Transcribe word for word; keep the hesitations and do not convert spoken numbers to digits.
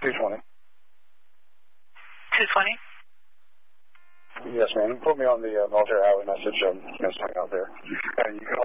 two twenty. two twenty? Yes, ma'am. Put me on the uh, military highway message. I'm going to swing out there. And you can